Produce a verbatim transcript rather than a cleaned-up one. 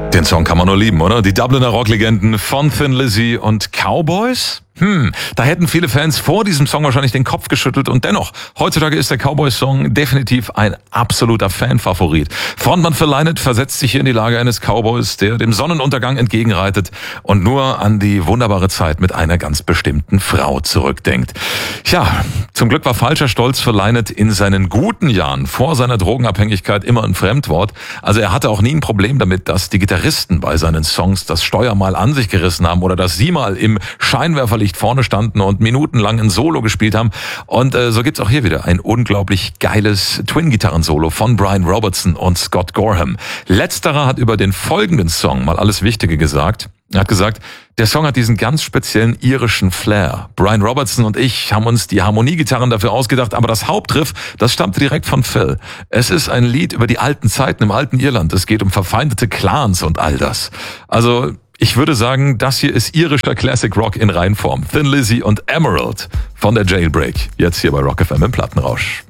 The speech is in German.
Den Song kann man nur lieben, oder? Die Dubliner Rocklegenden von Thin Lizzy und Cowboys? Hm, da hätten viele Fans vor diesem Song wahrscheinlich den Kopf geschüttelt und dennoch, heutzutage ist der Cowboys-Song definitiv ein absoluter Fanfavorit. Frontmann Phil Lynott versetzt sich hier in die Lage eines Cowboys, der dem Sonnenuntergang entgegenreitet und nur an die wunderbare Zeit mit einer ganz bestimmten Frau zurückdenkt. Tja, zum Glück war falscher Stolz für Lynott in seinen guten Jahren vor seiner Drogenabhängigkeit immer ein Fremdwort. Also er hatte auch nie ein Problem damit, dass die Gitarristen bei seinen Songs das Steuer mal an sich gerissen haben oder dass sie mal im Scheinwerferlicht vorne standen und minutenlang ein Solo gespielt haben. Und äh, so gibt's auch hier wieder ein unglaublich geiles Twin-Gitarren-Solo von Brian Robertson und Scott Gorham. Letzterer hat über den folgenden Song mal alles Wichtige gesagt. Er hat gesagt, der Song hat diesen ganz speziellen irischen Flair. Brian Robertson und ich haben uns die Harmoniegitarren dafür ausgedacht, aber das Hauptriff, das stammte direkt von Phil. Es ist ein Lied über die alten Zeiten im alten Irland. Es geht um verfeindete Clans und all das. Also ich würde sagen, das hier ist irischer Classic Rock in Reinform. Thin Lizzy und Emerald von der Jailbreak. Jetzt hier bei Rock F M im Plattenrausch.